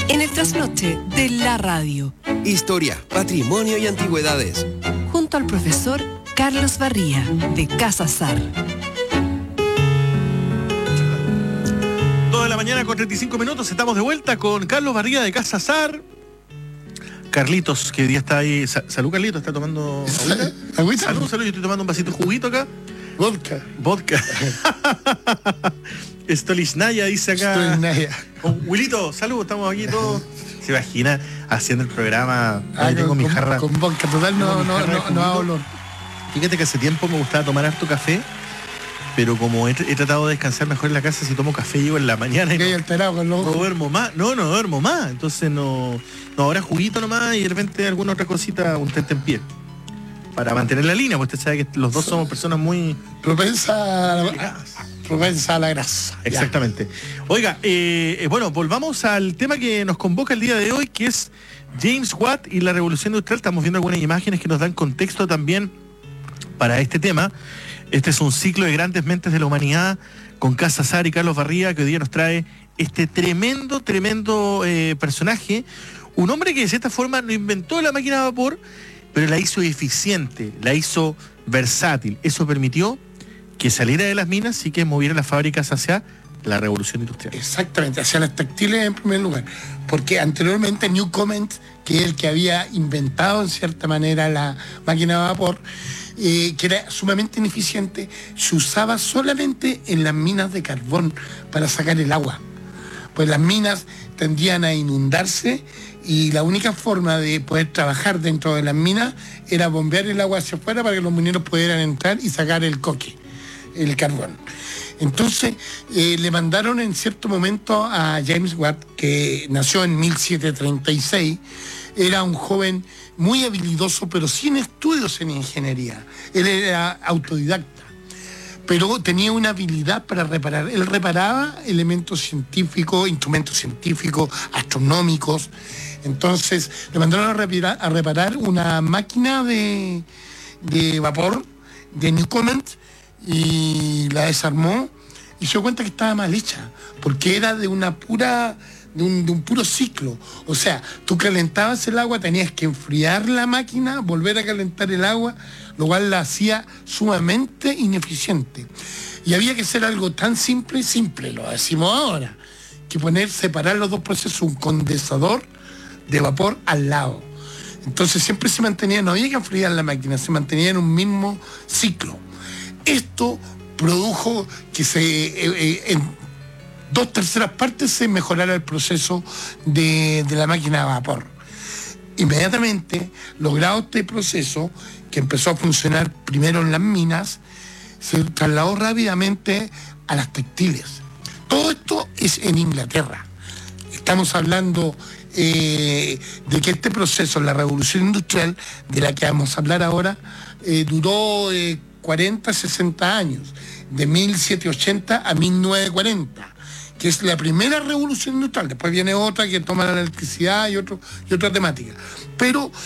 En el trasnoche de la radio. Historia, patrimonio y antigüedades. Junto al profesor Carlos Barría, de Casa Sar. 2 de la mañana con 35 minutos. Estamos de vuelta con Carlos Barría, de Casa Sar. Carlitos, que hoy día está ahí. Salud, Carlitos, ¿está tomando agüita? Salud, yo estoy tomando un vasito de juguito acá. Vodka. Stolichnaya dice acá. Stolichnaya. Con Wilito, salud, estamos aquí todos. Se imagina haciendo el programa. Ahí tengo mi jarra. Con vodka total no da olor. Fíjate que hace tiempo me gustaba tomar harto café, pero como he tratado de descansar mejor en la casa, si tomo café llego en la mañana y no duermo más. No duermo más. Entonces no, ahora juguito nomás y de repente alguna otra cosita, un tentempié. Para mantener la línea, pues usted sabe que los dos somos personas muy propensa a la grasa. Exactamente. Ya. Oiga, bueno, volvamos al tema que nos convoca el día de hoy, que es James Watt y la Revolución Industrial. Estamos viendo algunas imágenes que nos dan contexto también para este tema. Este es un ciclo de grandes mentes de la humanidad con Casa Sar y Carlos Barría, que hoy día nos trae este tremendo personaje. Un hombre que de cierta forma no inventó la máquina de vapor, pero la hizo eficiente, la hizo versátil. Eso permitió que saliera de las minas y que moviera las fábricas hacia la revolución industrial. Exactamente, hacia las textiles en primer lugar. Porque anteriormente Newcomen, que es el que había inventado en cierta manera la máquina de vapor, que era sumamente ineficiente, se usaba solamente en las minas de carbón para sacar el agua. Pues las minas tendían a inundarse y la única forma de poder trabajar dentro de las minas era bombear el agua hacia afuera para que los mineros pudieran entrar y sacar el coque, el carbón. Entonces le mandaron en cierto momento a James Watt, que nació en 1736, era un joven muy habilidoso, pero sin estudios en ingeniería. Él era autodidacta, pero tenía una habilidad para reparar. Él reparaba elementos científicos, instrumentos científicos, astronómicos. Entonces le mandaron a reparar una máquina de vapor de Newcomen y la desarmó y se dio cuenta que estaba mal hecha, porque era de un puro ciclo. O sea, tú calentabas el agua, tenías que enfriar la máquina, volver a calentar el agua, lo cual la hacía sumamente ineficiente. Y había que hacer algo tan simple, lo decimos ahora, que separar los dos procesos, un condensador de vapor al lado. Entonces siempre se mantenía, no había que enfriar la máquina, se mantenía en un mismo ciclo. Esto produjo que en 2/3 partes se mejorara el proceso de la máquina de vapor. Inmediatamente, logrado este proceso, que empezó a funcionar primero en las minas, se trasladó rápidamente a las textiles. Todo esto es en Inglaterra. Estamos hablando de que este proceso, la revolución industrial, de la que vamos a hablar ahora, duró 40, 60 años, de 1780 a 1940, que es la primera revolución industrial. Después viene otra que toma la electricidad y otra temática. Pero